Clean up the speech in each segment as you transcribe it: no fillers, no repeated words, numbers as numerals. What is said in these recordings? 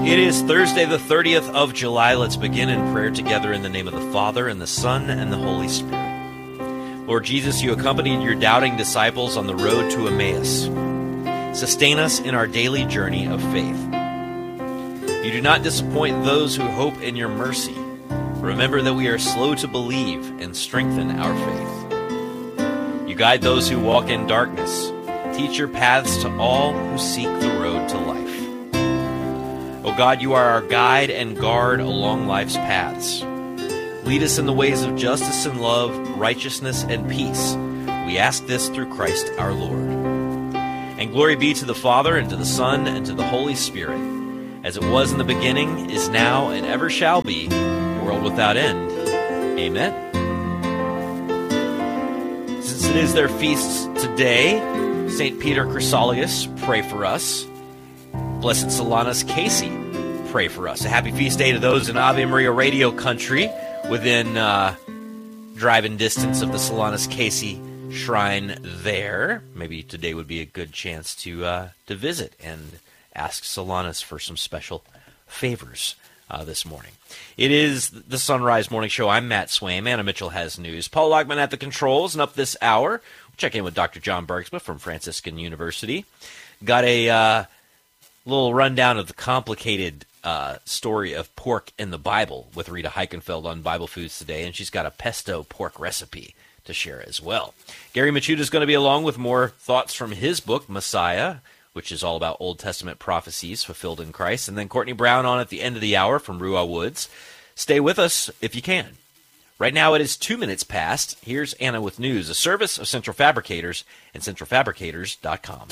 It is Thursday, the 30th of July. Let's begin in prayer together in the name of the Father, and the Son, and the Holy Spirit. Lord Jesus, you accompanied your doubting disciples on the road to Emmaus. Sustain us in our daily journey of faith. You do not disappoint those who hope in your mercy. Remember that we are slow to believe and strengthen our faith. You guide those who walk in darkness. Teach your paths to all who seek the road to life. O God, you are our guide and guard along life's paths. Lead us in the ways of justice and love, righteousness and peace. We ask this through Christ our Lord. And glory be to the Father, and to the Son, and to the Holy Spirit, as it was in the beginning, is now, and ever shall be, world without end. Amen. Since it is their feasts today, St. Peter Chrysologus, pray for us. Blessed Solanus Casey, pray for us. A happy feast day to those in Ave Maria radio country within driving distance of the Solanus Casey shrine there. Maybe today would be a good chance to visit and ask Solanus for some special favors this morning. It is the Sunrise Morning Show. I'm Matt Swaim. Anna Mitchell has news. Paul Logman at the controls, and up this hour, we'll check in with Dr. John Bergsma from Franciscan University. Got a little rundown of the complicated story of pork in the Bible with Rita Heichenfeld on Bible Foods today, and she's got a pesto pork recipe to share as well. Gary Machuda is going to be along with more thoughts from his book, Messiah, which is all about Old Testament prophecies fulfilled in Christ. And then Courtney Brown on at the end of the hour from Ruah Woods. Stay with us if you can. Right now it is 2 minutes past. Here's Anna with news, a service of Central Fabricators and centralfabricators.com.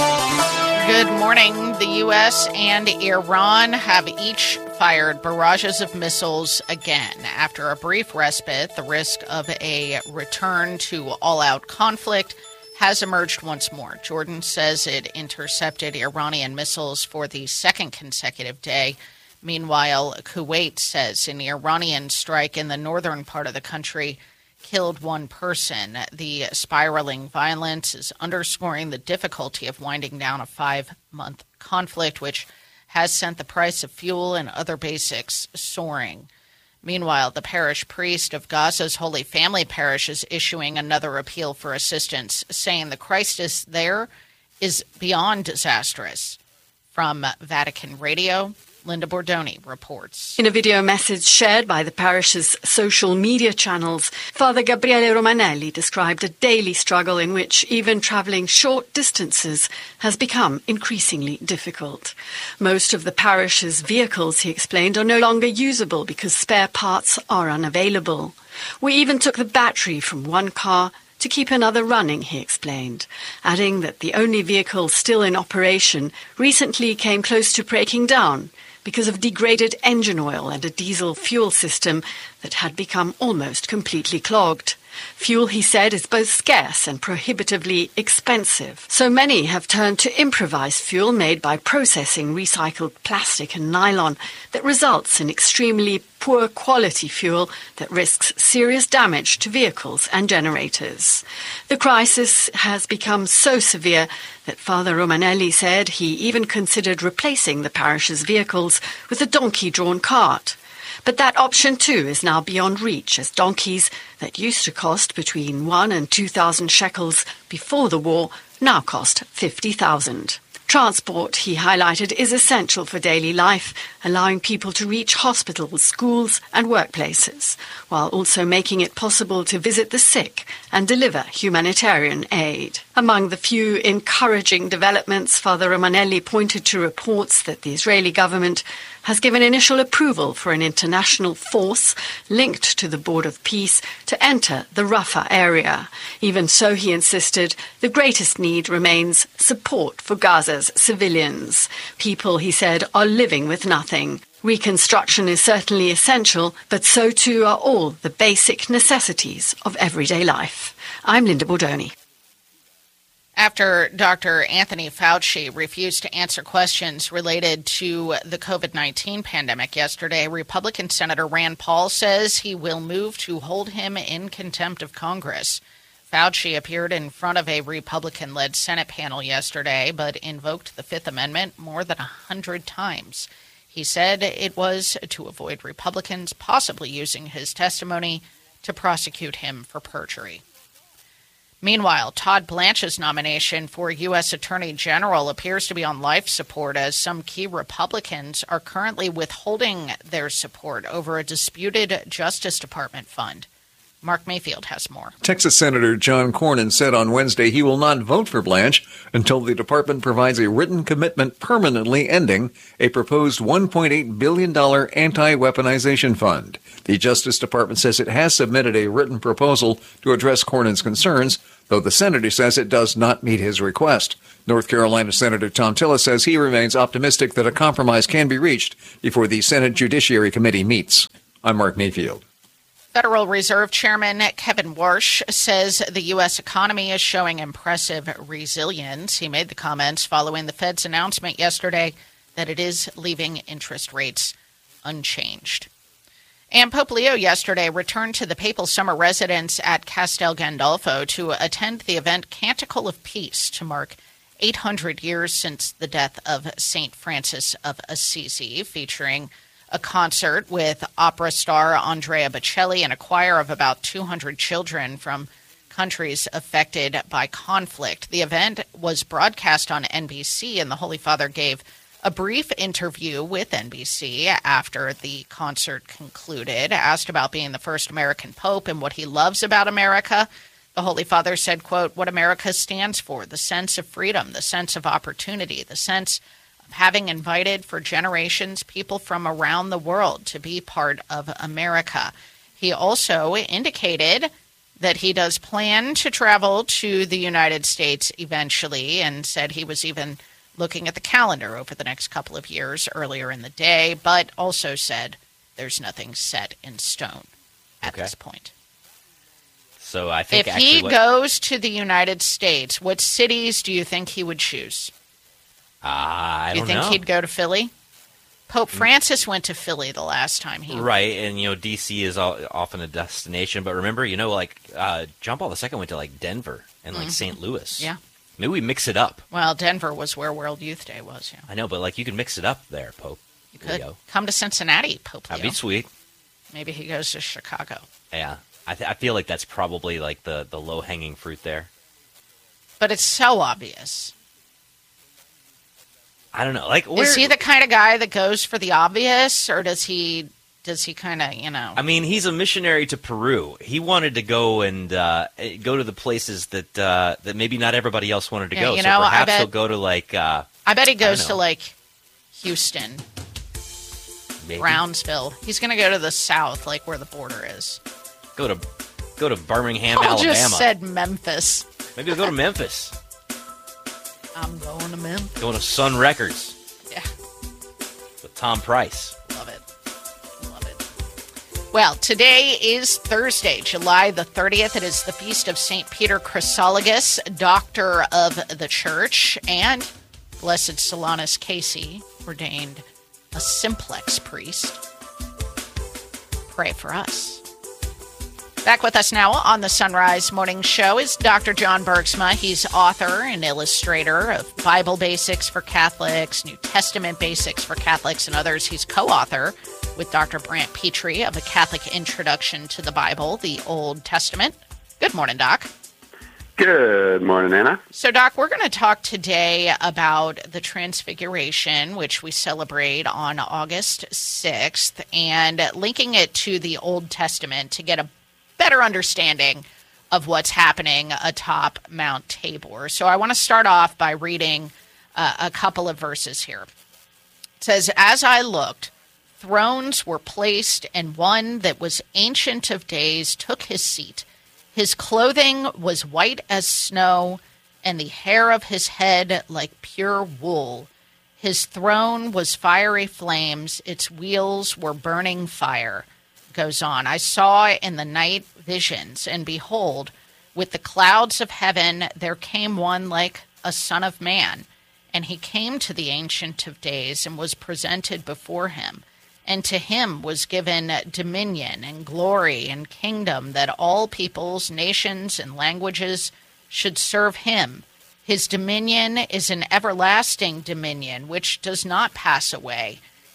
Good morning. The U.S. and Iran have each fired barrages of missiles again. After a brief respite, the risk of a return to all-out conflict has emerged once more. Jordan says it intercepted Iranian missiles for the second consecutive day. Meanwhile, Kuwait says an Iranian strike in the northern part of the country killed one person. The spiraling violence is underscoring the difficulty of winding down a 5-month conflict, which has sent the price of fuel and other basics soaring. Meanwhile, the parish priest of Gaza's Holy Family Parish is issuing another appeal for assistance, saying the crisis there is beyond disastrous. From Vatican Radio, Linda Bordoni reports. In a video message shared by the parish's social media channels, Father Gabriele Romanelli described a daily struggle in which even travelling short distances has become increasingly difficult. Most of the parish's vehicles, he explained, are no longer usable because spare parts are unavailable. We even took the battery from one car to keep another running, he explained, adding that the only vehicle still in operation recently came close to breaking down because of degraded engine oil and a diesel fuel system that had become almost completely clogged. Fuel, he said, is both scarce and prohibitively expensive. So many have turned to improvised fuel made by processing recycled plastic and nylon that results in extremely poor quality fuel that risks serious damage to vehicles and generators. The crisis has become so severe that Father Romanelli said he even considered replacing the parish's vehicles with a donkey-drawn cart. But that option, too, is now beyond reach, as donkeys that used to cost between 1,000 and 2,000 shekels before the war now cost 50,000. Transport, he highlighted, is essential for daily life, allowing people to reach hospitals, schools and workplaces, while also making it possible to visit the sick and deliver humanitarian aid. Among the few encouraging developments, Father Romanelli pointed to reports that the Israeli government has given initial approval for an international force linked to the Board of Peace to enter the Rafah area. Even so, he insisted, the greatest need remains support for Gaza's civilians. People, he said, are living with nothing. Reconstruction is certainly essential, but so too are all the basic necessities of everyday life. I'm Linda Bordoni. After Dr. Anthony Fauci refused to answer questions related to the COVID-19 pandemic yesterday, Republican Senator Rand Paul says he will move to hold him in contempt of Congress. Fauci appeared in front of a Republican-led Senate panel yesterday, but invoked the Fifth Amendment more than 100 times. He He said it was to avoid Republicans possibly using his testimony to prosecute him for perjury. Meanwhile, Todd Blanche's nomination for U.S. Attorney General appears to be on life support as some key Republicans are currently withholding their support over a disputed Justice Department fund. Mark Mayfield has more. Texas Senator John Cornyn said on Wednesday he will not vote for Blanche until the department provides a written commitment permanently ending a proposed $1.8 billion anti-weaponization fund. The Justice Department says it has submitted a written proposal to address Cornyn's concerns, though the senator says it does not meet his request. North Carolina Senator Thom Tillis says he remains optimistic that a compromise can be reached before the Senate Judiciary Committee meets. I'm Mark Mayfield. Federal Reserve Chairman Kevin Warsh says the U.S. economy is showing impressive resilience. He made the comments following the Fed's announcement yesterday that it is leaving interest rates unchanged. And Pope Leo yesterday returned to the papal summer residence at Castel Gandolfo to attend the event Canticle of Peace to mark 800 years since the death of St. Francis of Assisi, featuring a concert with opera star Andrea Bocelli and a choir of about 200 children from countries affected by conflict. The event was broadcast on NBC, and the Holy Father gave a brief interview with NBC after the concert concluded. Asked about being the first American pope and what he loves about America, the Holy Father said, quote, what America stands for, the sense of freedom, the sense of opportunity, the sense having invited for generations people from around the world to be part of America. He also indicated that he does plan to travel to the United States eventually, and said he was even looking at the calendar over the next couple of years earlier in the day, but also said there's nothing set in stone at this point. So I think if he goes to the United States, what cities do you think he would choose? I don't know. Do you think he'd go to Philly? Pope Francis went to Philly the last time he Right, and, D.C. is often a destination. But remember, John Paul II went to, Denver and, St. Louis. Yeah. Maybe we mix it up. Well, Denver was where World Youth Day was, yeah. I know, but, you can mix it up there, Pope. You could. Leo. Come to Cincinnati, Pope Leo. That'd be sweet. Maybe he goes to Chicago. Yeah. I feel like that's probably, the low-hanging fruit there. But it's so obvious. I don't know. Is he the kind of guy that goes for the obvious, or does he kind of, I mean, he's a missionary to Peru. He wanted to go and go to the places that maybe not everybody else wanted to go. So perhaps he'll go to I bet he goes to Houston, maybe. Brownsville. He's going to go to the south, where the border is. Go to Birmingham, Paul Alabama. Just said Memphis. Maybe he'll go to Memphis. I'm going to Memphis. Going to Sun Records. Yeah. With Tom Price. Love it. Well, today is Thursday, July the 30th. It is the feast of St. Peter Chrysologus, Doctor of the Church, and Blessed Solanus Casey, ordained a simplex priest. Pray for us. Back with us now on the Sunrise Morning Show is Dr. John Bergsma. He's author and illustrator of Bible Basics for Catholics, New Testament Basics for Catholics, and others. He's co-author with Dr. Brant Petrie of A Catholic Introduction to the Bible, the Old Testament. Good morning, Doc. Good morning, Anna. So, Doc, we're going to talk today about the Transfiguration, which we celebrate on August 6th, and linking it to the Old Testament to get a better understanding of what's happening atop Mount Tabor. So I want to start off by reading a couple of verses here. It says, as I looked, thrones were placed, and one that was ancient of days took his seat. His clothing was white as snow, and the hair of his head like pure wool. His throne was fiery flames, its wheels were burning fire. Goes on, I saw in the night visions, and behold, with the clouds of heaven there came one like a son of man, and he came to the Ancient of Days and was presented before him, and to him was given dominion and glory and kingdom, that all peoples, nations, and languages should serve him. His dominion is an everlasting dominion which does not pass away,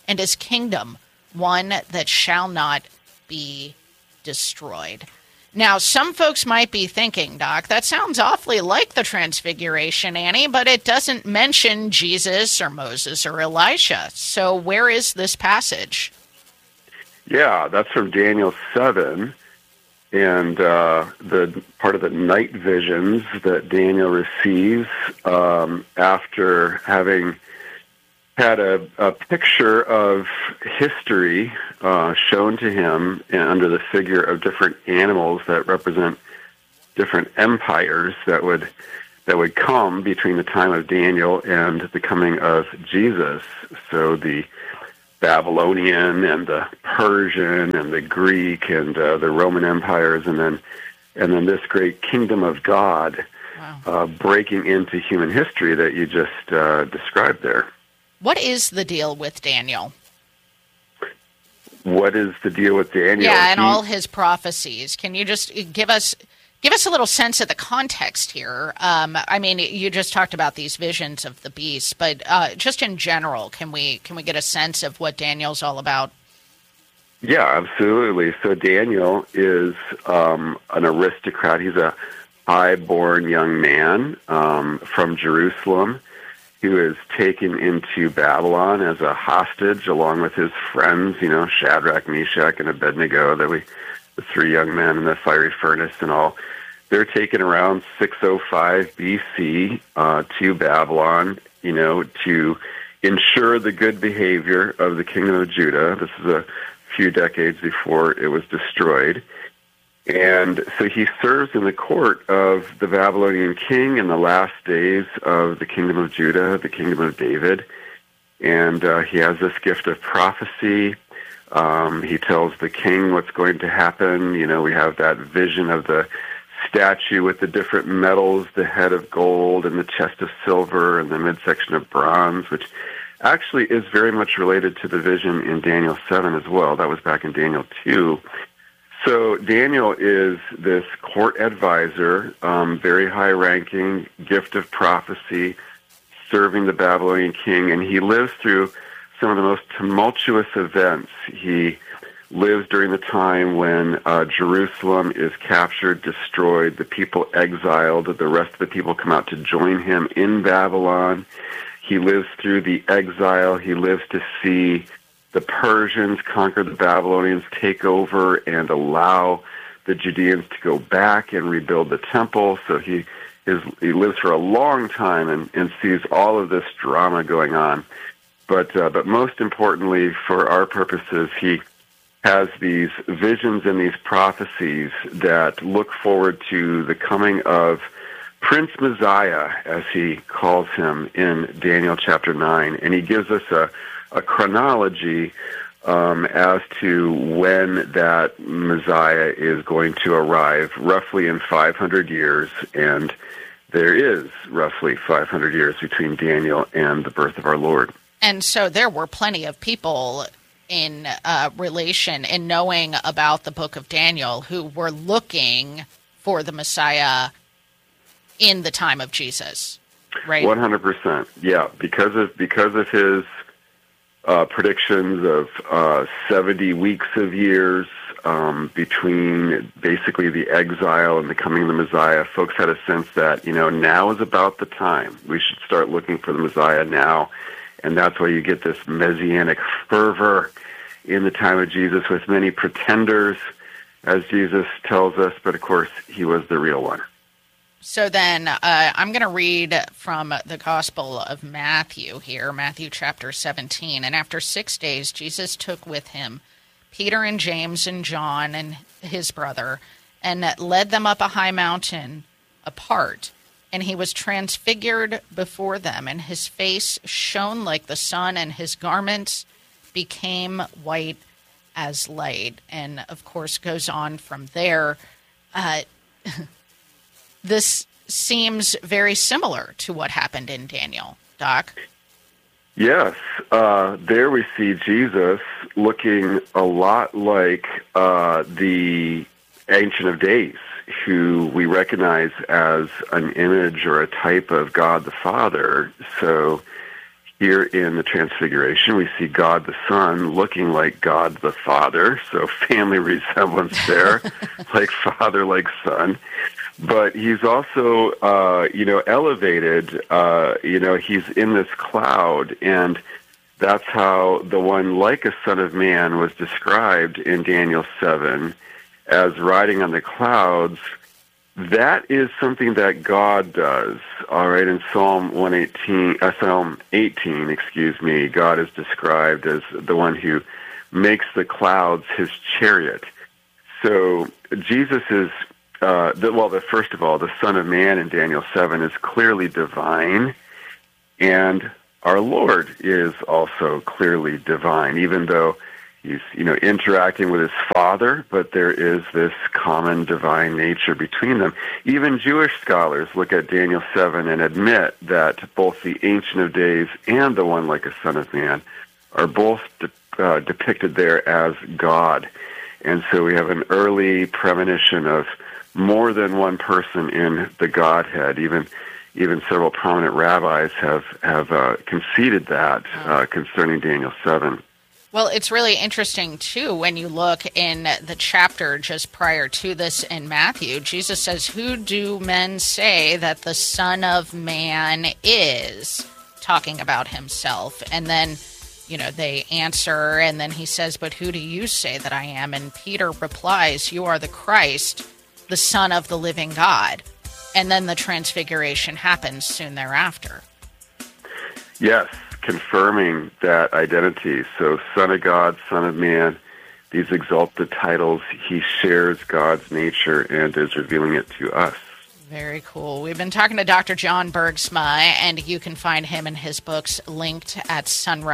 and his kingdom one that shall not be destroyed. Now, some folks might be thinking, Doc, that sounds awfully like the Transfiguration, Annie, but it doesn't mention Jesus or Moses or Elisha. So where is this passage? Yeah, that's from Daniel 7, and the part of the night visions that Daniel receives after having had a picture of history shown to him under the figure of different animals that represent different empires that would come between the time of Daniel and the coming of Jesus. So the Babylonian and the Persian and the Greek and the Roman empires, and then this great kingdom of God. Wow. Breaking into human history that you just described there. What is the deal with Daniel? What is the deal with Daniel? Yeah, and all his prophecies. Can you just give us a little sense of the context here? I mean, you just talked about these visions of the beast, but just in general, can we get a sense of what Daniel's all about? Yeah, absolutely. So Daniel is an aristocrat. He's a high-born young man from Jerusalem who is taken into Babylon as a hostage along with his friends, Shadrach, Meshach, and Abednego, the three young men in the fiery furnace and all. They're taken around 605 BC to Babylon, to ensure the good behavior of the kingdom of Judah. This is a few decades before it was destroyed. And so he serves in the court of the Babylonian king in the last days of the kingdom of Judah, the kingdom of David. And he has this gift of prophecy. He tells the king what's going to happen. We have that vision of the statue with the different metals, the head of gold and the chest of silver and the midsection of bronze, which actually is very much related to the vision in Daniel 7 as well. That was back in Daniel 2. So Daniel is this court advisor, very high-ranking, gift of prophecy, serving the Babylonian king, and he lives through some of the most tumultuous events. He lives during the time when Jerusalem is captured, destroyed, the people exiled, the rest of the people come out to join him in Babylon. He lives through the exile. He lives to see the Persians conquer the Babylonians, take over, and allow the Judeans to go back and rebuild the temple. So he lives for a long time and sees all of this drama going on. But most importantly, for our purposes, he has these visions and these prophecies that look forward to the coming of Prince Messiah, as he calls him in Daniel chapter 9. And he gives us a chronology as to when that Messiah is going to arrive, roughly in 500 years, and there is roughly 500 years between Daniel and the birth of our Lord. And so there were plenty of people in relation and knowing about the book of Daniel who were looking for the Messiah in the time of Jesus, right? 100%, yeah, because of his predictions of 70 weeks of years between basically the exile and the coming of the Messiah. Folks had a sense that, now is about the time. We should start looking for the Messiah now. And that's why you get this messianic fervor in the time of Jesus with many pretenders, as Jesus tells us. But, of course, he was the real one. So then I'm going to read from the Gospel of Matthew here, Matthew chapter 17. And after 6 days, Jesus took with him Peter and James and John and his brother, and led them up a high mountain apart. And he was transfigured before them, and his face shone like the sun, and his garments became white as light. And, of course, goes on from there. This seems very similar to what happened in Daniel, Doc. Yes. There we see Jesus looking a lot like the Ancient of Days, who we recognize as an image or a type of God the Father. So Here in the Transfiguration, we see God the Son looking like God the Father, so family resemblance there, like father, like son. But he's also, elevated. He's in this cloud, and that's how the one like a son of man was described in Daniel 7 as riding on the clouds. That is something that God does. All right, in Psalm 18, God is described as the one who makes the clouds his chariot. So Jesus is, first of all, the Son of Man in Daniel 7 is clearly divine, and our Lord is also clearly divine, even though he's, interacting with his Father, but there is this common divine nature between them. Even Jewish scholars look at Daniel 7 and admit that both the Ancient of Days and the one like a Son of Man are both depicted there as God. And so we have an early premonition of more than one person in the Godhead. Even several prominent rabbis have conceded that concerning Daniel 7. Well, it's really interesting, too, when you look in the chapter just prior to this in Matthew. Jesus says, "Who do men say that the Son of Man is?" Talking about himself. And then, they answer, and then he says, "But who do you say that I am?" And Peter replies, "You are the Christ, the Son of the living God." And then the transfiguration happens soon thereafter. Yes. Confirming that identity. So Son of God, Son of Man, these exalted titles, he shares God's nature and is revealing it to us. Very cool. We've been talking to Dr. John Bergsma, and you can find him and his books linked at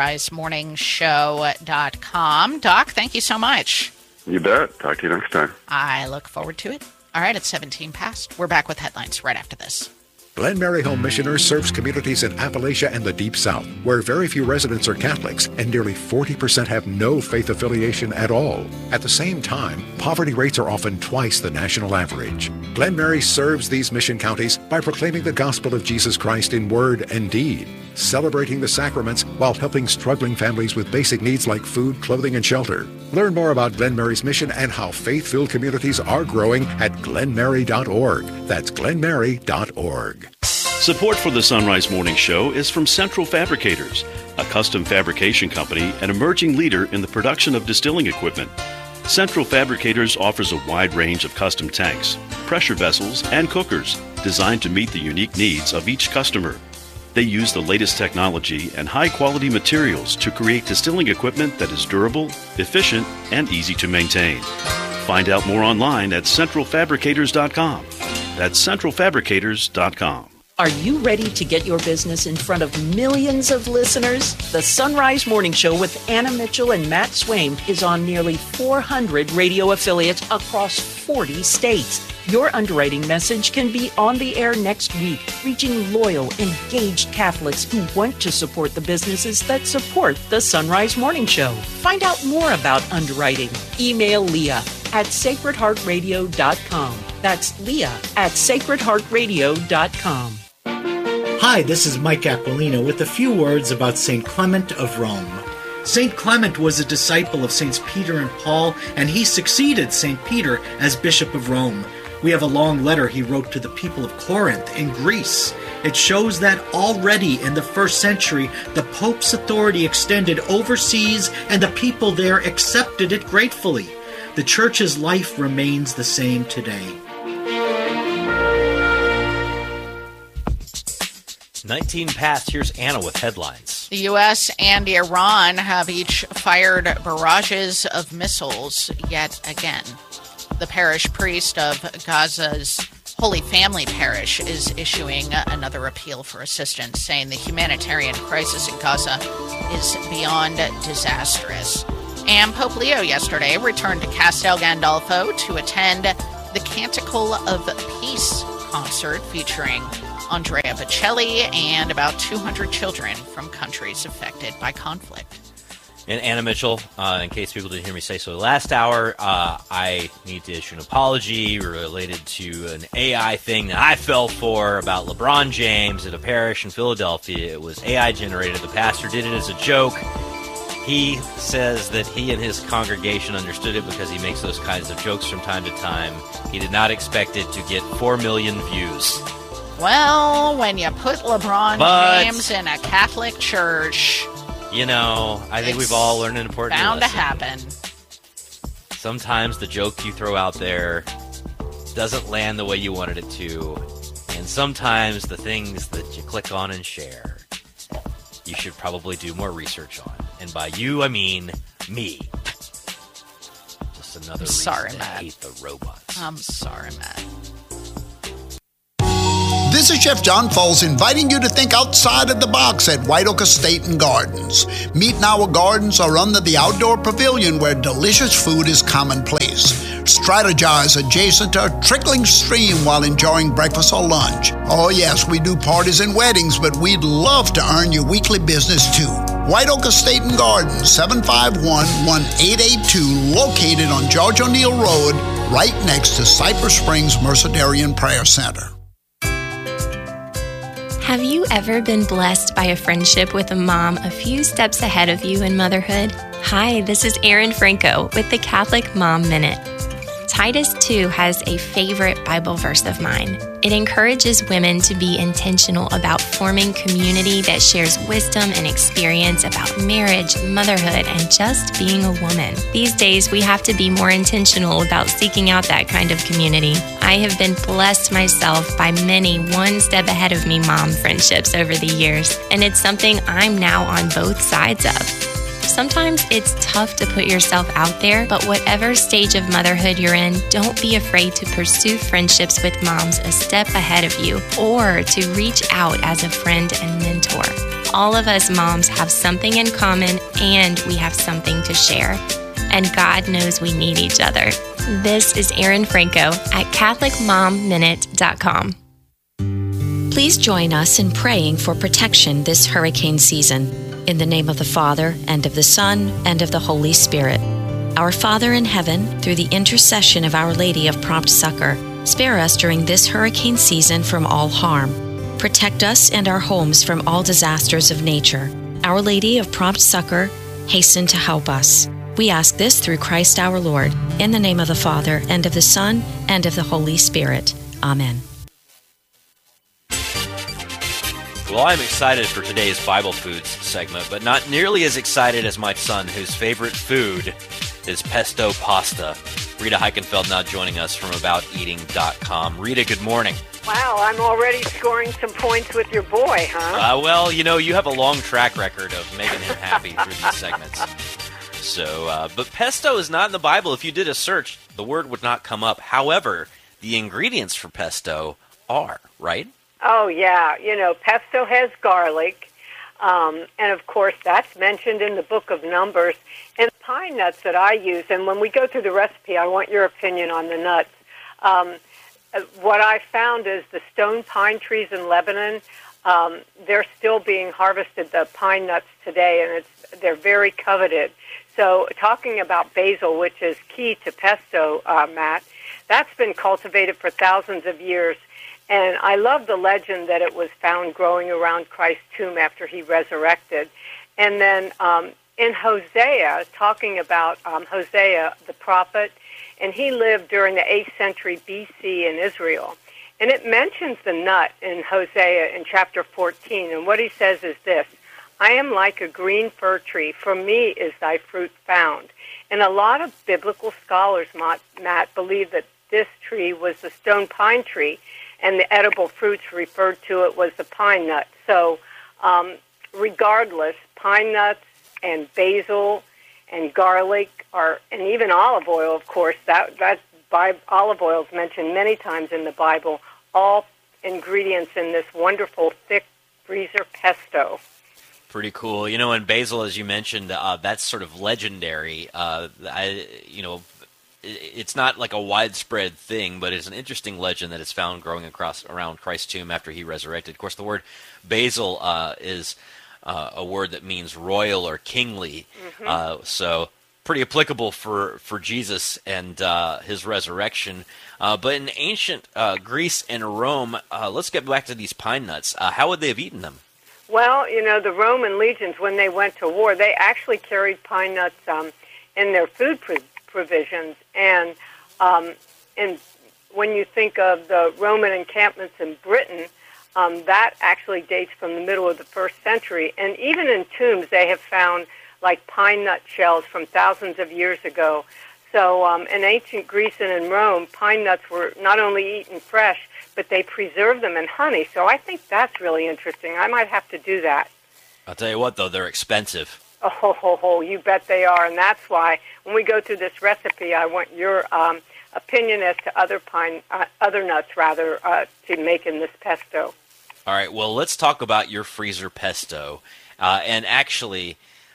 sunrisemorningshow.com. Doc, thank you so much. You bet. Talk to you next time. I look forward to it. All right, it's 17 past. We're back with headlines right after this. Glen Mary Home Missioners serves communities in Appalachia and the Deep South, where very few residents are Catholics and nearly 40% have no faith affiliation at all. At the same time, poverty rates are often twice the national average. Glen Mary serves these mission counties by proclaiming the gospel of Jesus Christ in word and deed, celebrating the sacraments while helping struggling families with basic needs like food, clothing, and shelter. Learn more about Glen Mary's mission and how faith-filled communities are growing at glenmary.org. That's glenmary.org. Support for the Sunrise Morning Show is from Central Fabricators, a custom fabrication company and emerging leader in the production of distilling equipment. Central Fabricators offers a wide range of custom tanks, pressure vessels, and cookers designed to meet the unique needs of each customer. They use the latest technology and high-quality materials to create distilling equipment that is durable, efficient, and easy to maintain. Find out more online at centralfabricators.com. That's centralfabricators.com. Are you ready to get your business in front of millions of listeners? The Sunrise Morning Show with Anna Mitchell and Matt Swaim is on nearly 400 radio affiliates across 40 states. Your underwriting message can be on the air next week, reaching loyal, engaged Catholics who want to support the businesses that support the Sunrise Morning Show. Find out more about underwriting. Email Leah at sacredheartradio.com. That's Leah at sacredheartradio.com. Hi, this is Mike Aquilino with a few words about St. Clement of Rome. St. Clement was a disciple of Saints Peter and Paul, and he succeeded St. Peter as Bishop of Rome. We have a long letter he wrote to the people of Corinth in Greece. It shows that already in the 1st century, the Pope's authority extended overseas and the people there accepted it gratefully. The Church's life remains the same today. 19 past, here's Anna with headlines. The U.S. and Iran have each fired barrages of missiles yet again. The parish priest of Gaza's Holy Family Parish is issuing another appeal for assistance, saying the humanitarian crisis in Gaza is beyond disastrous. And Pope Leo yesterday returned to Castel Gandolfo to attend the Canticle of Peace concert featuring Andrea Bocelli and about 200 children from countries affected by conflict. And Anna Mitchell, in case people didn't hear me say so last hour, I need to issue an apology related to an AI thing that I fell for about LeBron James at a parish in Philadelphia. It was AI generated. The pastor did it as a joke. He says that he and his congregation understood it because he makes those kinds of jokes from time to time. He did not expect it to get 4 million views. Well, when you put LeBron James in a Catholic church... You know, I think we've all learned an important lesson. Bound to happen. Sometimes the joke you throw out there doesn't land the way you wanted it to. And sometimes the things that you click on and share, you should probably do more research on. And by you, I mean me. Just another reason to hate the robots. I'm sorry, Matt. This is Chef John Foles inviting you to think outside of the box at White Oak Estate and Gardens. Meet in our gardens or under the outdoor pavilion where delicious food is commonplace. Strategize adjacent to a trickling stream while enjoying breakfast or lunch. Oh yes, we do parties and weddings, but we'd love to earn your weekly business too. White Oak Estate and Gardens, 751-1882, located on George O'Neill Road, right next to Cypress Springs Mercedarian Prayer Center. Have you ever been blessed by a friendship with a mom a few steps ahead of you in motherhood? Hi, this is Erin Franco with the Catholic Mom Minute. Titus 2 has a favorite Bible verse of mine. It encourages women to be intentional about forming community that shares wisdom and experience about marriage, motherhood, and just being a woman. These days, we have to be more intentional about seeking out that kind of community. I have been blessed myself by many one step ahead of me mom friendships over the years, and it's something I'm now on both sides of. Sometimes it's tough to put yourself out there, but whatever stage of motherhood you're in, don't be afraid to pursue friendships with moms a step ahead of you or to reach out as a friend and mentor. All of us moms have something in common and we have something to share. And God knows we need each other. This is Erin Franco at CatholicMomMinute.com. Please join us in praying for protection this hurricane season. In the name of the Father, and of the Son, and of the Holy Spirit. Our Father in heaven, through the intercession of Our Lady of Prompt Succor, spare us during this hurricane season from all harm. Protect us and our homes from all disasters of nature. Our Lady of Prompt Succor, hasten to help us. We ask this through Christ our Lord, in the name of the Father, and of the Son, and of the Holy Spirit. Amen. Well, I'm excited for today's Bible Foods segment, but not nearly as excited as my son, whose favorite food is pesto pasta. Rita Heikenfeld now joining us from AboutEating.com. Rita, good morning. Wow, I'm already scoring some points with your boy, huh? Well, you know, you have a long track record of making him happy through these segments. So, but pesto is not in the Bible. If you did a search, the word would not come up. However, the ingredients for pesto are, right? Oh, yeah. You know, pesto has garlic, and of course that's mentioned in the book of Numbers. And pine nuts that I use, and when we go through the recipe, I want your opinion on the nuts. What I found is the stone pine trees in Lebanon, they're still being harvested, the pine nuts today, and they're very coveted. So talking about basil, which is key to pesto, Matt, that's been cultivated for thousands of years. And I love the legend that it was found growing around Christ's tomb after he resurrected. And then in Hosea, talking about Hosea, the prophet, and he lived during the 8th century B.C. in Israel. And it mentions the nut in Hosea in chapter 14. And what he says is this: I am like a green fir tree. For me is thy fruit found. And a lot of biblical scholars, Matt, believe that this tree was the stone pine tree, and the edible fruits referred to it was the pine nut. So regardless, pine nuts and basil and garlic and even olive oil, of course, olive oil is mentioned many times in the Bible, all ingredients in this wonderful thick freezer pesto. Pretty cool. You know, and basil, as you mentioned, that's sort of legendary. It's not like a widespread thing, but it's an interesting legend that is found growing around Christ's tomb after he resurrected. Of course, the word basil is a word that means royal or kingly. So pretty applicable for Jesus and his resurrection. But in ancient Greece and Rome, let's get back to these pine nuts. How would they have eaten them? Well, the Roman legions, when they went to war, they actually carried pine nuts in their food provisions. And when you think of the Roman encampments in Britain, that actually dates from the middle of the 1st century. And even in tombs, they have found like pine nut shells from thousands of years ago. So in ancient Greece and in Rome, pine nuts were not only eaten fresh, but they preserved them in honey. So I think that's really interesting. I might have to do that. I'll tell you what, though, they're expensive. Oh, you bet they are. And that's why when we go through this recipe, I want your opinion as to other nuts to make in this pesto. All right, well, let's talk about your freezer pesto. And actually,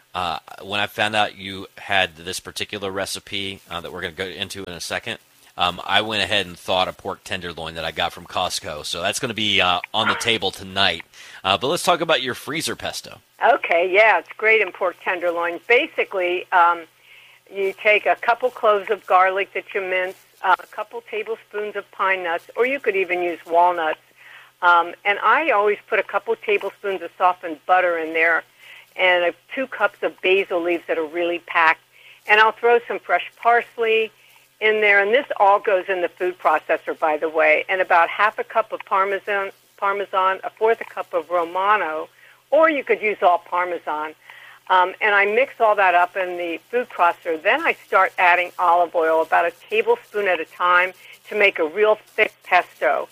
when I found out you had this particular recipe that we're going to go into in a second, I went ahead and thought a pork tenderloin that I got from Costco. So that's going to be on the table tonight. But let's talk about your freezer pesto. Okay, yeah, it's great in pork tenderloin. Basically, you take a couple cloves of garlic that you mince, a couple tablespoons of pine nuts, or you could even use walnuts. And I always put a couple tablespoons of softened butter in there and 2 cups of basil leaves that are really packed. And I'll throw some fresh parsley in there. And this all goes in the food processor, by the way. And about half a cup of Parmesan, a fourth a cup of Romano, or you could use all Parmesan. And I mix all that up in the food processor. Then I start adding olive oil, about a tablespoon at a time, to make a real thick pesto.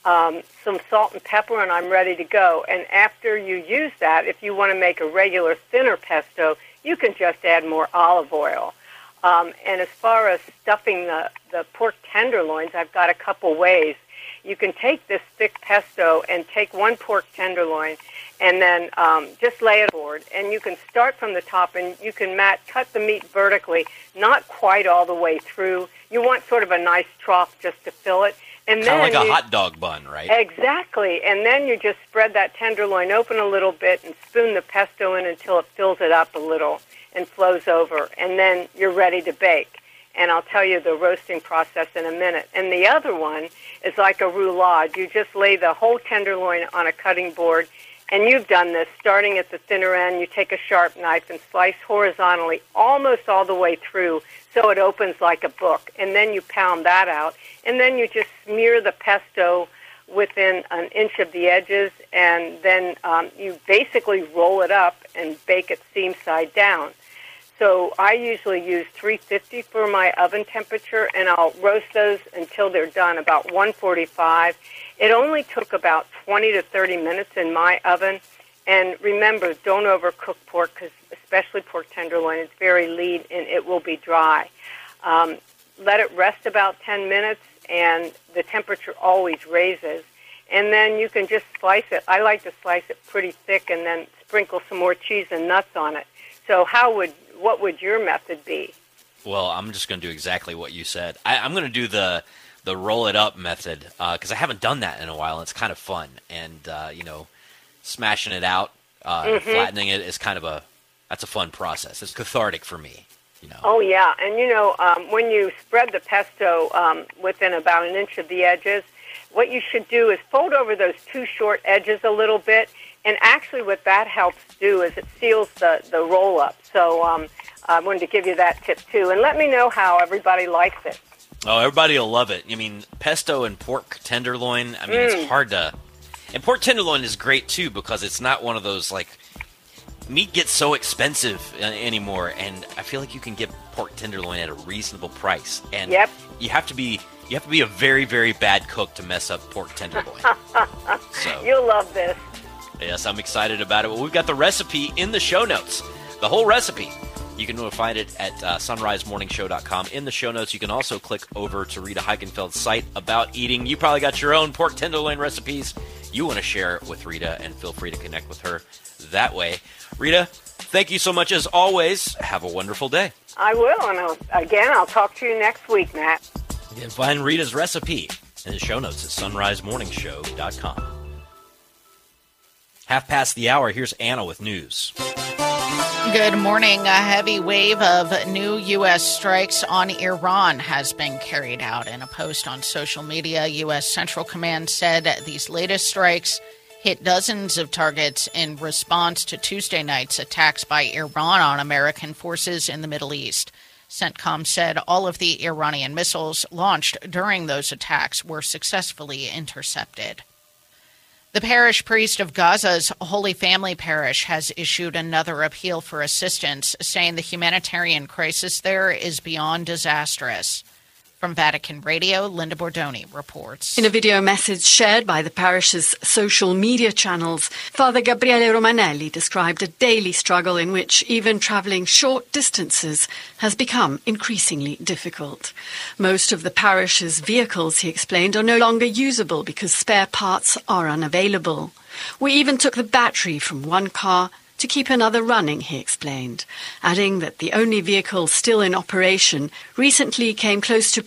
Some salt and pepper, and I'm ready to go. And after you use that, if you want to make a regular thinner pesto, you can just add more olive oil. And as far as stuffing the pork tenderloins, I've got a couple ways. You can take this thick pesto and take 1 pork tenderloin and then just lay it on the board. And you can start from the top, and you can cut the meat vertically, not quite all the way through. You want sort of a nice trough just to fill it. And kind of like a hot dog bun, right? Exactly. And then you just spread that tenderloin open a little bit and spoon the pesto in until it fills it up a little and flows over. And then you're ready to bake. And I'll tell you the roasting process in a minute. And the other one is like a roulade. You just lay the whole tenderloin on a cutting board. And you've done this, starting at the thinner end. You take a sharp knife and slice horizontally almost all the way through so it opens like a book. And then you pound that out. And then you just smear the pesto within an inch of the edges. And then you basically roll it up and bake it seam side down. So I usually use 350 for my oven temperature, and I'll roast those until they're done, about 145. It only took about 20 to 30 minutes in my oven. And remember, don't overcook pork, because especially pork tenderloin, it's very lean and it will be dry. Let it rest about 10 minutes, and the temperature always raises. And then you can just slice it. I like to slice it pretty thick and then sprinkle some more cheese and nuts on it. So what would your method be? Well, I'm just going to do exactly what you said. I'm going to do the roll it up method because I haven't done that in a while. And it's kind of fun, and smashing it out, and flattening it is that's a fun process. It's cathartic for me. Oh yeah, and when you spread the pesto within about an inch of the edges, what you should do is fold over those 2 short edges a little bit. And actually what that helps do is it seals the roll-up. So I wanted to give you that tip, too. And let me know how everybody likes it. Oh, everybody will love it. I mean, pesto and pork tenderloin, it's hard to... And pork tenderloin is great, too, because it's not one of those, meat gets so expensive anymore, and I feel like you can get pork tenderloin at a reasonable price. And you have to be a very, very bad cook to mess up pork tenderloin. So you'll love this. Yes, I'm excited about it. Well, we've got the recipe in the show notes. The whole recipe. You can find it at sunrisemorningshow.com. In the show notes, you can also click over to Rita Heikenfeld's site about eating. You probably got your own pork tenderloin recipes you want to share with Rita, and feel free to connect with her that way. Rita, thank you so much as always. Have a wonderful day. I will, and I'll talk to you next week, Matt. You can find Rita's recipe in the show notes at sunrisemorningshow.com. Past the hour, here's Anna with news. Good morning. A heavy wave of new U.S. strikes on Iran has been carried out. In a post on social media, U.S. Central Command said these latest strikes hit dozens of targets in response to Tuesday night's attacks by Iran on American forces in the Middle East. CENTCOM said all of the Iranian missiles launched during those attacks were successfully intercepted. The parish priest of Gaza's Holy Family Parish has issued another appeal for assistance, saying the humanitarian crisis there is beyond disastrous. From Vatican Radio, Linda Bordoni reports. In a video message shared by the parish's social media channels, Father Gabriele Romanelli described a daily struggle in which even travelling short distances has become increasingly difficult. Most of the parish's vehicles, he explained, are no longer usable because spare parts are unavailable. We even took the battery from one car to keep another running, he explained, adding that the only vehicle still in operation recently came close to